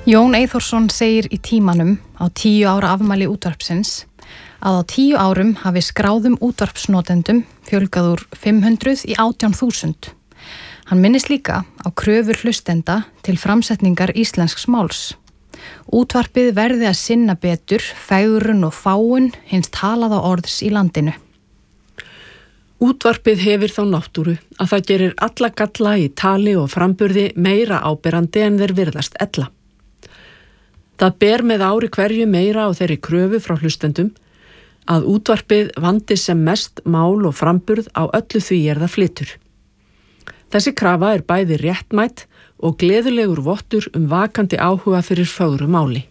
Jón Eyþórsson segir í Tímanum á 10 ára afmæli útvarpsins að á 10 árum hafi skráðum útvarpsnotendum fjölgað úr 500 í 18.000. Hann minnist líka á kröfur hlustenda til framsetningar íslensks máls. Útvarpið verði að sinna betur, fegurun og fáun hins talaða orðs í landinu. Útvarpið hefur þá náttúru að það gerir alla galla í tali og framburði meira áberandi en þeir virðast ella. Það ber með ári hverju meira á þeirri kröfu frá hlustendum að útvarpið vandi sem mest mál og framburð á öllu því það flytur. Þessi krafa er bæði réttmætt og gleðilegur vottur vakandi áhuga fyrir fögru máli.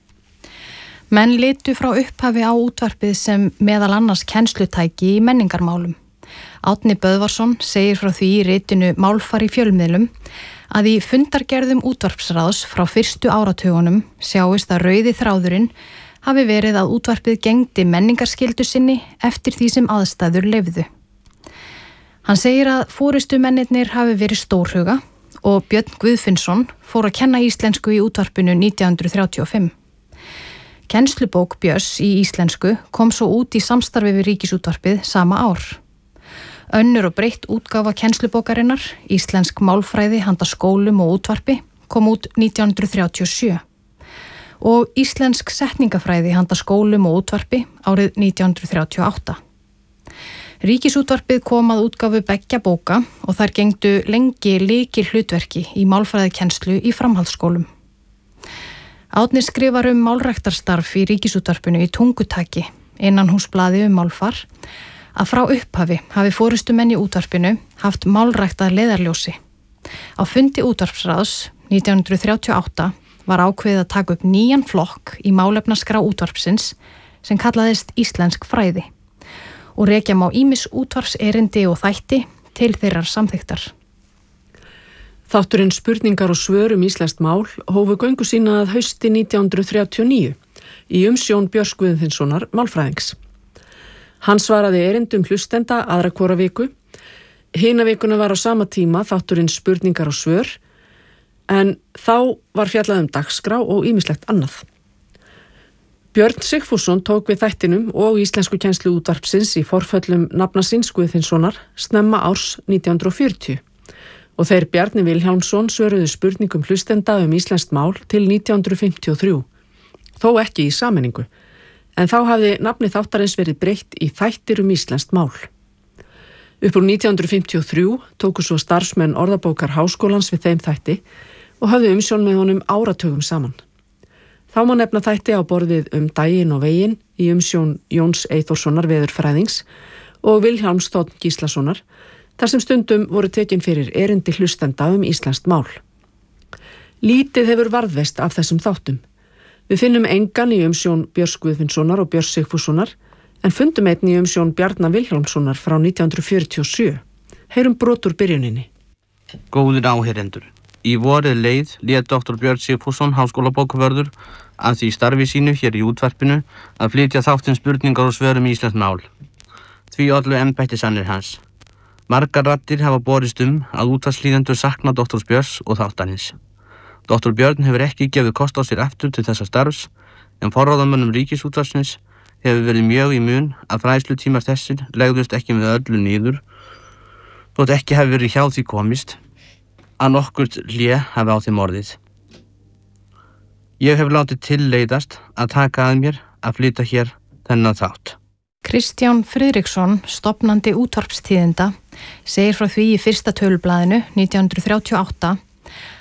Menn litu frá upphafi á útvarpið sem meðal annars kennslutæki í menningarmálum. Árni Böðvarsson segir frá því í ritinu Málfar í fjölmiðlum að í fundargerðum útvarpsráðs frá fyrstu áratugunum sjáist að rauði þráðurinn hafi verið að útvarpið gegndi menningarskyldu sinni eftir því sem aðstæður leyfðu. Hann segir að forystumennirnir hafi verið stórhuga og Björn Guðfinnsson fór að kenna íslensku í útvarpinu 1935. Kennslubók Björns í íslensku kom svo út í samstarfi við Ríkisútvarpið sama ár. Önnur og breytt útgáfa kennslubókarinnar, Íslensk málfræði handa skólum og útvarpi, kom út 1937 og Íslensk setningafræði handa skólum og útvarpi árið 1938. Ríkisútvarpið kom að útgáfu beggja bóka og þær gegndi lengi lykil hlutverki í málfræðikennslu í framhaldsskólum. Árni skrifar málræktarstarf í Ríkisútvarpinu í Tungutaki innan húsblaði málfar að frá upphafi hafi forystumenn í útvarpinu haft málræktað leiðarljósi. Á fundi útvarpsráðs 1938 var ákveðið að taka upp nýjan flokk í málefnaskrá útvarpsins sem kallaðist Íslensk fræði og rekja má ýmis útvarpserindi og þætti til þeirrar samþykktar. Þátturinn Spurningar og svör íslenskt mál hófu göngu sína að hausti 1939 í umsjón Björns Guðfinnssonar málfræðings. Hann svaraði erindum hlustenda aðra hvora viku. Hina vikuna var á sama tíma þátturinn Spurningar og svör, en þá var fjallað dagskrá og ýmislegt annað. Björn Sigfússon tók við þættinum og íslenskukennslu útvarpsins í forföllum nafna síns Guðfinnssonar snemma árs 1940 og þeir Bjarni Vilhjálmsson svöruðu spurningum hlustenda íslenskt mál til 1953, þó ekki í sameiningu. En þá hafði nafni þáttarins verið breytt í þættir íslenskt mál. Upp úr 1953 tóku svo starfsmenn orðabókar Háskólans við þeim þætti og hafði umsjón með honum áratugum saman. Þá má nefna þætti á borðið daginn og veginn í umsjón Jóns Eyþórssonar veðurfræðings og Vilhjálms Þ. Gíslasonar, þar sem stundum voru tekin fyrir erindi hlustenda íslenskt mál. Lítið hefur varðveist af þessum þáttum. Við finnum engan í umsjón Björns Guðfinnssonar og Björns Sigfússonar, en fundum einn í umsjón Bjarna Vilhjálmssonar frá 1947. Heyrum brot úr byrjuninni. Góðir áheyrendur. Í vorið leið lét Dr. Björn Sigfússon, háskólabókavörður, að því starfi sínu hér í útvarpinu að flytja þáttinn Spurningar og svör íslenskt mál. Því ollu embættisannir hans. Margar raddir hafa borist að útvarpslíðendur sakna Dr. Björns og þáttarins. Dr. Björn hefur ekki gefið kost á sér aftur til þessa starfs, en forráðamönnum Ríkisútvarpsins hefur verið mjög í mun að fræðslutímar þessir legðust ekki með öllu niður, þótt ekki hefur verið hjá því komist að nokkurt hlé hafi á þeim orðið. Ég hef látið tilleiðast að taka að mér að flytja hér þennan þátt. Kristján Friðriksson, stofnandi útvarpstíðinda, segir frá því í fyrsta tölublaðinu 1938